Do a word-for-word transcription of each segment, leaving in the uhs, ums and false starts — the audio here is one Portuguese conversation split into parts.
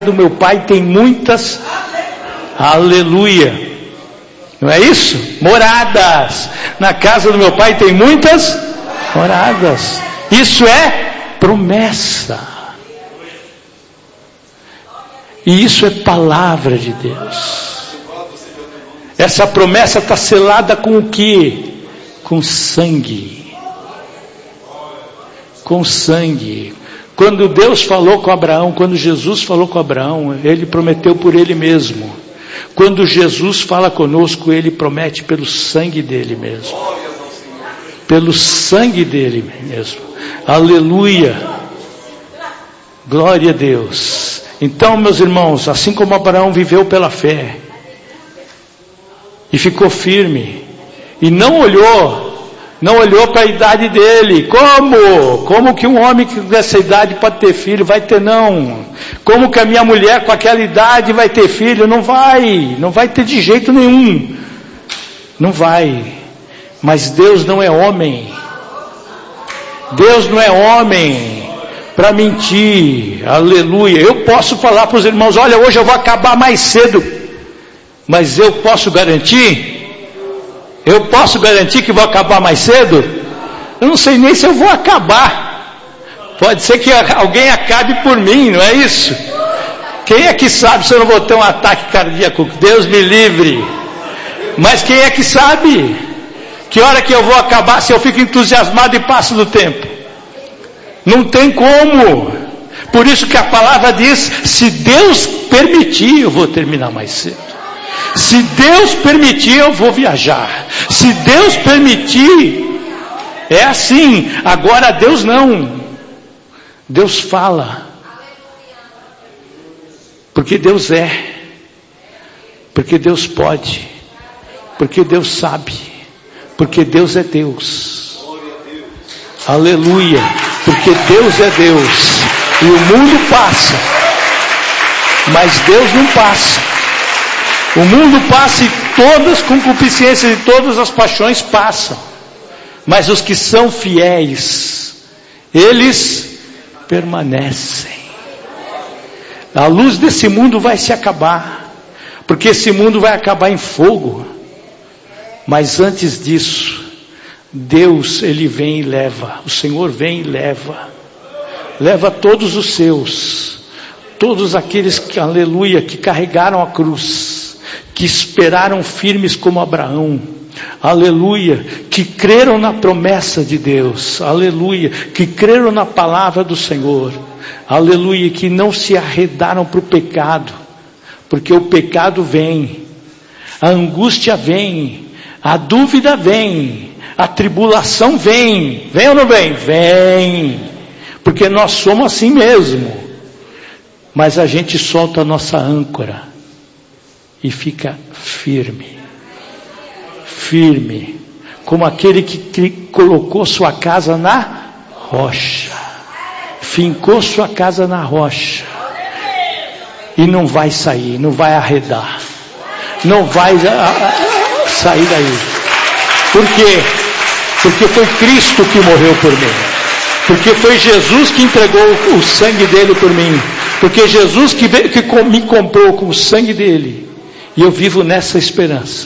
do meu pai tem muitas, aleluia, não é isso? Moradas. Na casa do meu pai tem muitas moradas. Isso é promessa. E isso é palavra de Deus. Essa promessa está selada com o quê? Com sangue. Com sangue. Quando Deus falou com Abraão, quando Jesus falou com Abraão, ele prometeu por ele mesmo. Quando Jesus fala conosco, ele promete pelo sangue dele mesmo. Pelo sangue dele mesmo. Aleluia. Glória a Deus. Então, meus irmãos, assim como Abraão viveu pela fé e ficou firme e não olhou Não olhou para a idade dele. Como? Como que um homem dessa idade pode ter filho? Vai ter não. Como que a minha mulher com aquela idade vai ter filho? Não vai. Não vai ter de jeito nenhum. Não vai. Mas Deus não é homem. Deus não é homem para mentir. Aleluia. Eu posso falar para os irmãos, olha, hoje eu vou acabar mais cedo. Mas eu posso garantir... Eu posso garantir que vou acabar mais cedo? Eu não sei nem se eu vou acabar. Pode ser que alguém acabe por mim, não é isso? Quem é que sabe se eu não vou ter um ataque cardíaco? Deus me livre. Mas quem é que sabe? Que hora que eu vou acabar se eu fico entusiasmado e passo do tempo? Não tem como. Por isso que a palavra diz, se Deus permitir, eu vou terminar mais cedo. Se Deus permitir, eu vou viajar. Se Deus permitir, é assim. Agora Deus não. Deus fala. Porque Deus é. Porque Deus pode. Porque Deus sabe. Porque Deus é Deus. Aleluia. Porque Deus é Deus. E o mundo passa. Mas Deus não passa. O mundo passa e todas as concupiscências e todas as paixões passam. Mas os que são fiéis, eles permanecem. A luz desse mundo vai se acabar. Porque esse mundo vai acabar em fogo. Mas antes disso, Deus, Ele vem e leva. O Senhor vem e leva. Leva todos os seus. Todos aqueles que, aleluia, que carregaram a cruz. Que esperaram firmes como Abraão, aleluia, que creram na promessa de Deus, aleluia, que creram na palavra do Senhor, aleluia, que não se arredaram para o pecado, porque o pecado vem, a angústia vem, a dúvida vem, a tribulação vem, vem ou não vem? Vem, porque nós somos assim mesmo, mas a gente solta a nossa âncora, e fica firme, firme, como aquele que colocou sua casa na rocha, fincou sua casa na rocha, e não vai sair, não vai arredar, não vai a, a, sair daí. Por quê? Porque foi Cristo que morreu por mim, porque foi Jesus que entregou o sangue dele por mim, porque Jesus que, que me comprou com o sangue dele. E eu vivo nessa esperança,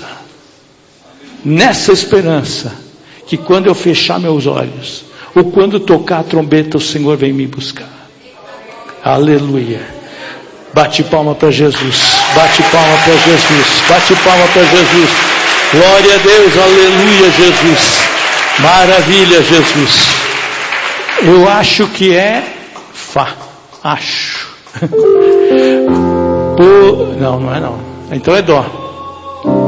nessa esperança, que quando eu fechar meus olhos, ou quando tocar a trombeta, o Senhor vem me buscar. Aleluia. Bate palma para Jesus, bate palma para Jesus, bate palma para Jesus. Glória a Deus, aleluia, Jesus. Maravilha, Jesus. Eu acho que é Fá, acho. Por... Não, não é não. Então é Dó.